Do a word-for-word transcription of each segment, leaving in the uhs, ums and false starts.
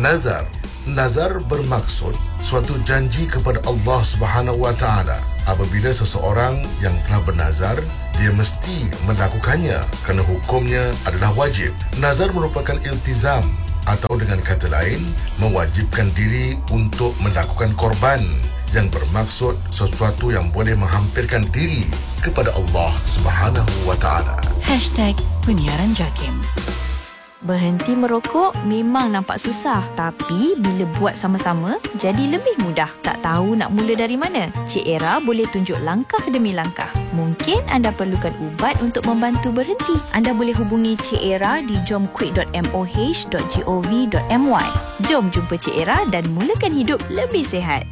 Nazar. Nazar bermaksud suatu janji kepada Allah Subhanahu Wa Taala. Apabila seseorang yang telah bernazar, dia mesti melakukannya kerana hukumnya adalah wajib. Nazar merupakan iltizam atau dengan kata lain, mewajibkan diri untuk melakukan korban yang bermaksud sesuatu yang boleh menghampirkan diri kepada Allah Subhanahu Wa Taala. Hashtag Penyiaran Jakim. Berhenti merokok memang nampak susah, tapi bila buat sama-sama, jadi lebih mudah. Tak tahu nak mula dari mana? Cik Era boleh tunjuk langkah demi langkah. Mungkin anda perlukan ubat untuk membantu berhenti. Anda boleh hubungi Cik Era di jom quit dot moh dot gov dot my. Jom jumpa Cik Era dan mulakan hidup lebih sihat.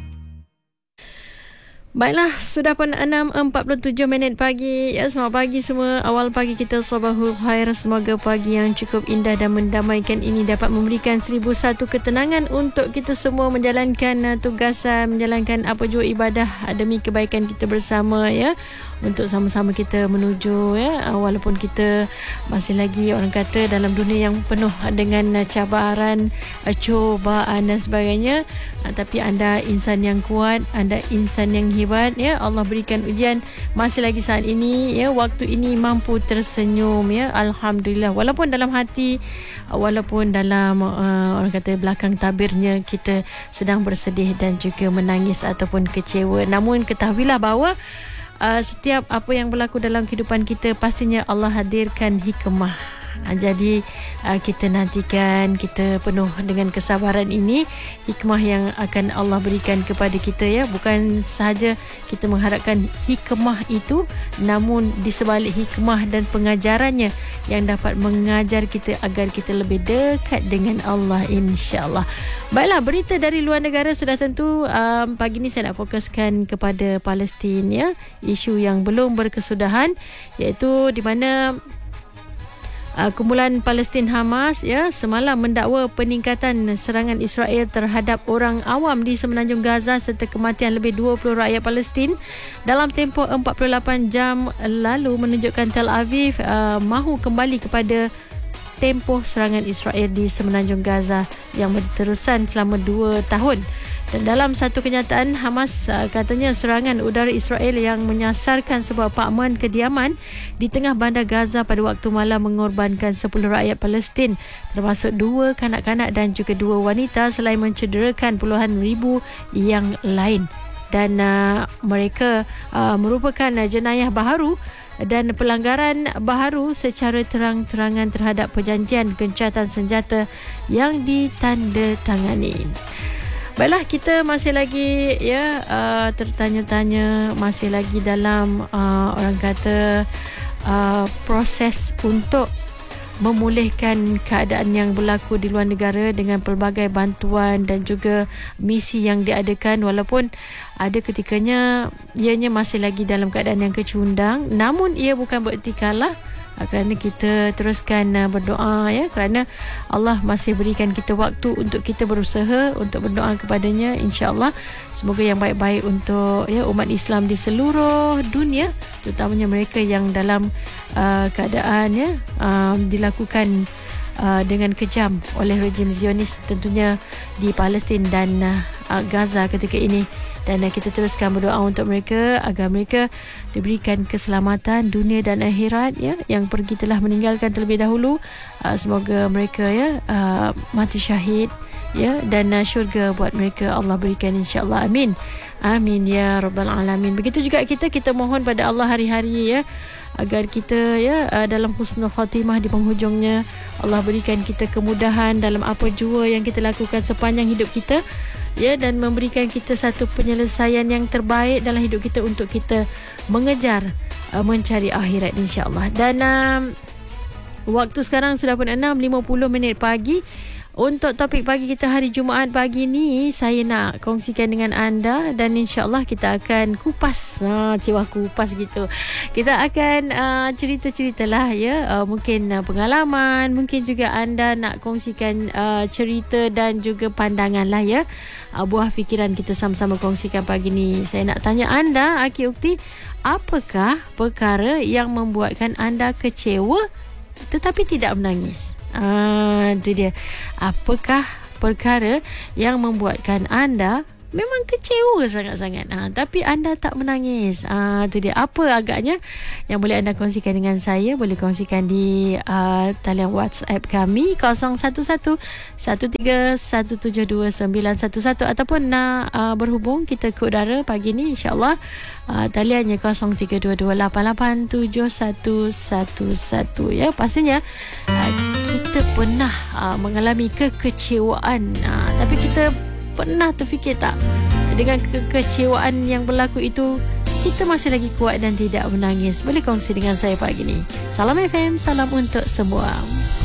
Baiklah, sudah pun enam empat puluh tujuh minit pagi. Ya, selamat pagi semua. Awal pagi kita sabahul khair. Semoga pagi yang cukup indah dan mendamaikan ini dapat memberikan seribu satu ketenangan untuk kita semua menjalankan uh, tugasan, menjalankan apa jua ibadah demi kebaikan kita bersama, ya. Untuk sama-sama kita menuju, ya, uh, walaupun kita masih lagi orang kata dalam dunia yang penuh dengan uh, cabaran, uh, cobaan dan sebagainya, uh, tapi anda insan yang kuat, anda insan yang hebat, ya. Allah berikan ujian masih lagi saat ini, ya, waktu ini mampu tersenyum, ya. Alhamdulillah. Walaupun dalam hati, walaupun dalam uh, orang kata belakang tabirnya kita sedang bersedih dan juga menangis ataupun kecewa, namun ketahuilah bahawa Uh, setiap apa yang berlaku dalam kehidupan kita pastinya Allah hadirkan hikmah. Uh, jadi uh, kita nantikan, kita penuh dengan kesabaran ini, hikmah yang akan Allah berikan kepada kita, ya. Bukan sahaja kita mengharapkan hikmah itu, namun di sebalik hikmah dan pengajarannya yang dapat mengajar kita agar kita lebih dekat dengan Allah, insya-Allah. Baiklah, berita dari luar negara sudah tentu um, pagi ini saya nak fokuskan kepada Palestin, ya. Isu yang belum berkesudahan, iaitu di mana uh, kumpulan Palestin Hamas, ya, semalam mendakwa peningkatan serangan Israel terhadap orang awam di Semenanjung Gaza serta kematian lebih dua puluh rakyat Palestin dalam tempoh empat puluh lapan jam lalu, menunjukkan Tel Aviv uh, mahu kembali kepada tempoh serangan Israel di Semenanjung Gaza yang berterusan selama dua tahun. Dan dalam satu kenyataan, Hamas uh, katanya serangan udara Israel yang menyasarkan sebuah apartmen kediaman di tengah bandar Gaza pada waktu malam mengorbankan sepuluh rakyat Palestin, termasuk dua kanak-kanak dan juga dua wanita, selain mencederakan puluhan ribu yang lain. Dan uh, mereka uh, merupakan uh, jenayah baharu dan pelanggaran baharu secara terang-terangan terhadap perjanjian gencatan senjata yang ditandatangani. Baiklah, kita masih lagi, ya, uh, tertanya-tanya, masih lagi dalam uh, orang kata uh, proses untuk memulihkan keadaan yang berlaku di luar negara dengan pelbagai bantuan dan juga misi yang diadakan, walaupun ada ketikanya ianya masih lagi dalam keadaan yang kecundang, namun ia bukan bererti kalah, kerana kita teruskan berdoa, ya, kerana Allah masih berikan kita waktu untuk kita berusaha untuk berdoa kepadanya, insya-Allah semoga yang baik-baik untuk, ya, umat Islam di seluruh dunia, terutamanya mereka yang dalam uh, keadaan, ya, uh, dilakukan uh, dengan kejam oleh rejim Zionis, tentunya di Palestin dan uh, Gaza ketika ini. Dan uh, kita teruskan berdoa untuk mereka agar mereka diberikan keselamatan dunia dan akhirat, ya, yang pergi telah meninggalkan terlebih dahulu. Uh, semoga mereka, ya, uh, mati syahid, ya, dan uh, syurga buat mereka Allah berikan, insya-Allah. Amin. Amin ya rabbal alamin. Begitu juga kita kita mohon pada Allah hari-hari, ya, agar kita, ya, uh, dalam husnul khatimah di penghujungnya. Allah berikan kita kemudahan dalam apa jua yang kita lakukan sepanjang hidup kita, ya, dan memberikan kita satu penyelesaian yang terbaik dalam hidup kita untuk kita mengejar uh, mencari akhirat, insya-Allah. Dan um, waktu sekarang sudah pun enam lima puluh minit pagi. Untuk topik pagi kita hari Jumaat pagi ni, saya nak kongsikan dengan anda dan insya-Allah kita akan kupas, ha, cewa kupas gitu. Kita akan uh, cerita-ceritalah, ya, uh, mungkin uh, pengalaman, mungkin juga anda nak kongsikan uh, cerita dan juga pandangan lah, ya. Uh, buah fikiran kita sama-sama kongsikan pagi ni. Saya nak tanya anda, Aki Ukti, apakah perkara yang membuatkan anda kecewa tetapi tidak menangis? Ah, itu dia. Apakah perkara yang membuatkan anda memang kecewa sangat-sangat, ha, tapi anda tak menangis. Ha, itu dia. Apa agaknya yang boleh anda kongsikan dengan saya? Boleh kongsikan di uh, talian WhatsApp kami kosong satu satu satu tiga satu tujuh dua sembilan satu satu, ataupun nak uh, berhubung kita ke udara pagi ni, insyaAllah uh, taliannya kosong tiga dua dua lapan lapan tujuh satu satu satu. Ya, pastinya uh, kita pernah uh, mengalami kekecewaan, uh, tapi kita pernah terfikir tak, dengan kekecewaan yang berlaku itu kita masih lagi kuat dan tidak menangis? Boleh kongsi dengan saya pagi ni. Salam F M, salam untuk semua.